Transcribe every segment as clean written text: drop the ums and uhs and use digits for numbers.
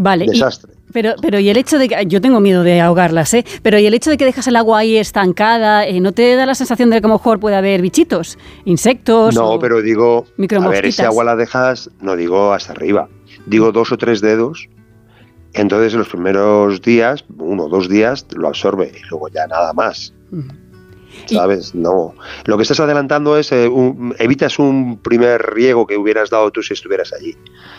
Vale. Desastre. Pero y el hecho de que... Yo tengo miedo de ahogarlas, ¿eh? Pero y el hecho de que dejas el agua ahí estancada, ¿no te da la sensación de que a lo mejor puede haber bichitos? ¿Insectos? No, pero digo, a ver, ese micromosquitas. agua la dejas, no digo hasta arriba, digo 2 o 3 dedos, entonces en los primeros días, 1 o 2 días, lo absorbe y luego ya nada más. ¿Sabes? No. Lo que estás adelantando es, evitas un primer riego que hubieras dado tú si estuvieras allí.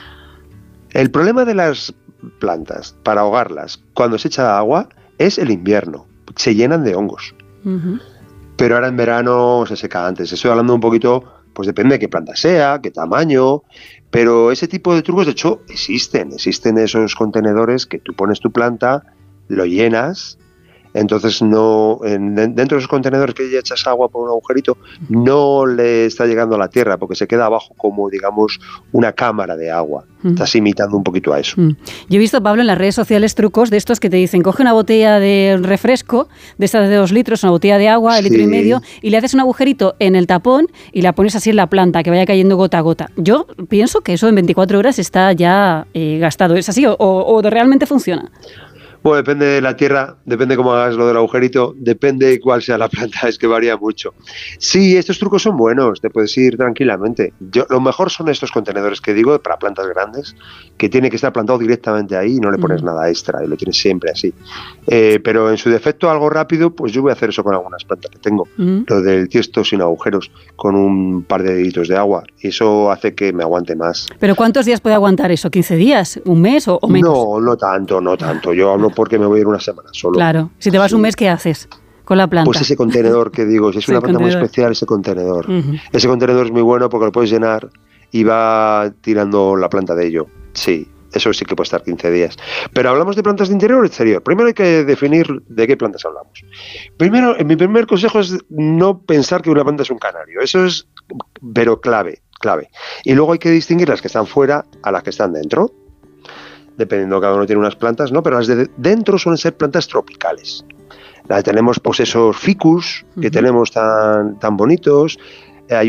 El problema de las plantas, para ahogarlas, cuando se echa agua, es el invierno. Se llenan de hongos. Uh-huh. Pero ahora en verano se seca antes. Estoy hablando un poquito, pues depende de qué planta sea, qué tamaño, pero ese tipo de trucos, de hecho, existen. Existen esos contenedores que tú pones tu planta, lo llenas, entonces dentro de esos contenedores que ya echas agua por un agujerito, no le está llegando a la tierra porque se queda abajo como, digamos, una cámara de agua. Estás imitando un poquito a eso. Yo he visto, Pablo, en las redes sociales trucos de estos que te dicen, coge una botella de refresco, de estas de 2 litros, una botella de agua, de 1,5 litros, y le haces un agujerito en el tapón y la pones así en la planta, que vaya cayendo gota a gota. Yo pienso que eso en 24 horas está ya gastado. ¿Es así o realmente funciona? Bueno, depende de la tierra, depende cómo hagas lo del agujerito, depende cuál sea la planta, es que varía mucho. Sí, estos trucos son buenos, te puedes ir tranquilamente. Lo mejor son estos contenedores que digo para plantas grandes, que tiene que estar plantado directamente ahí y no le pones nada extra y lo tienes siempre así. Pero en su defecto algo rápido, pues yo voy a hacer eso con algunas plantas que tengo. Lo del tiesto sin agujeros, con un par de deditos de agua. Y eso hace que me aguante más. ¿Pero cuántos días puede aguantar eso? ¿15 días? ¿Un mes o menos? No, no tanto. Yo hablo porque me voy a ir una semana solo. Claro. Si te vas un mes, ¿qué haces con la planta? Pues ese contenedor que digo, si es una planta muy especial, ese contenedor. Ese contenedor es muy bueno porque lo puedes llenar y va tirando la planta de ello. Sí, eso sí que puede estar 15 días. Pero hablamos de plantas de interior o exterior. Primero hay que definir de qué plantas hablamos. Primero, mi primer consejo es no pensar que una planta es un canario. Eso es, pero clave. Y luego hay que distinguir las que están fuera a las que están dentro. Dependiendo, cada uno tiene unas plantas, ¿no? Pero las de dentro suelen ser plantas tropicales. Tenemos pues esos ficus que tenemos tan bonitos. Hay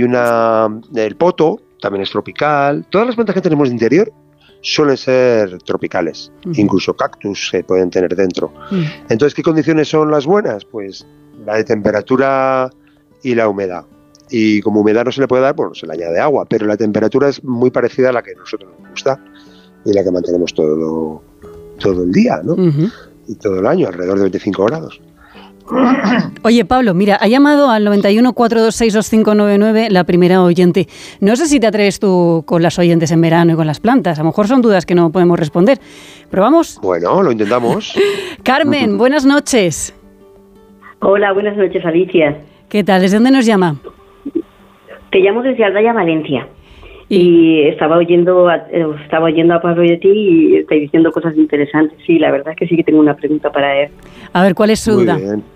el poto, también es tropical. Todas las plantas que tenemos de interior suelen ser tropicales. Incluso cactus se pueden tener dentro. Entonces, ¿qué condiciones son las buenas? Pues la de temperatura y la humedad. Y como humedad no se le puede dar, bueno, se le añade agua, pero la temperatura es muy parecida a la que a nosotros nos gusta y la que mantenemos todo el día, ¿no? Y todo el año, alrededor de 25 grados. Oye, Pablo, mira, ha llamado al 91 426 2599 la primera oyente. No sé si te atreves tú con las oyentes en verano y con las plantas. A lo mejor son dudas que no podemos responder. ¿Probamos? Bueno, lo intentamos. Carmen, buenas noches. Hola, buenas noches, Alicia. ¿Qué tal? ¿Desde dónde nos llama? Te llamo desde Aldaya, Valencia. Y estaba oyendo a Pablo y a ti y está diciendo cosas interesantes. Sí, la verdad es que sí que tengo una pregunta para él. A ver, ¿cuál es su duda? Bien.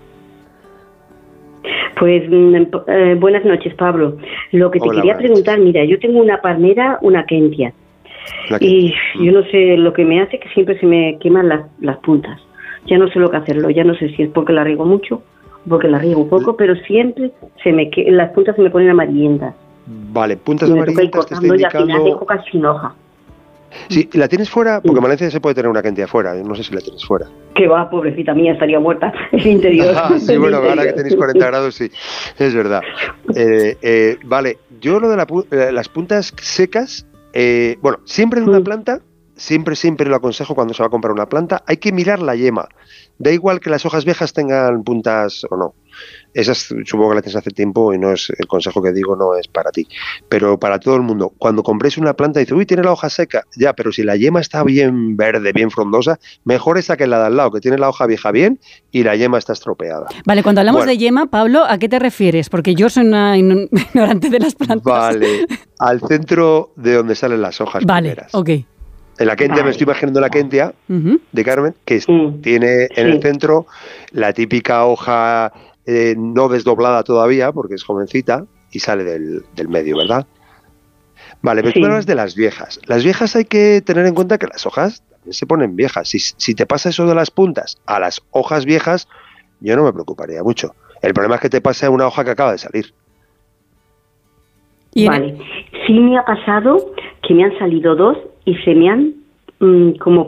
Pues buenas noches, Pablo. Lo que te quería preguntar, mira, yo tengo una palmera, una kentia. Y yo no sé, lo que me hace que siempre se me queman las puntas. Ya no sé lo que hacerlo, ya no sé si es porque la riego mucho o porque la riego poco, pero siempre las puntas se me ponen amarillentas. Vale, puntas amarillentas te está indicando... Y al final dejo casi sin hoja. Sí, ¿la tienes fuera? Porque en Valencia se puede tener una kentia fuera, no sé si la tienes fuera. Que va, pobrecita mía, estaría muerta en el interior. Sí, bueno, ahora que tenéis 40 grados, sí, es verdad. Vale, yo lo de las puntas secas, bueno, siempre en una planta, siempre lo aconsejo cuando se va a comprar una planta, hay que mirar la yema. Da igual que las hojas viejas tengan puntas o no. Esas supongo que las tienes hace tiempo y no es el consejo que digo, no es para ti. Pero para todo el mundo, cuando compréis una planta y dice, uy, tiene la hoja seca. Ya, pero si la yema está bien verde, bien frondosa, mejor esa que la de al lado, que tiene la hoja vieja bien y la yema está estropeada. Vale, cuando hablamos de yema, Pablo, ¿a qué te refieres? Porque yo soy una ignorante de las plantas. Vale, al centro de donde salen las hojas primeras. Ok. En la kentia, me estoy imaginando la kentia de Carmen, que tiene en el centro la típica hoja no desdoblada todavía, porque es jovencita, y sale del medio, ¿verdad? Vale, pero tú hablas de las viejas. Las viejas hay que tener en cuenta que las hojas también se ponen viejas. Si te pasa eso de las puntas a las hojas viejas, yo no me preocuparía mucho. El problema es que te pase una hoja que acaba de salir. Vale, sí me ha pasado que me han salido 2 y se me han como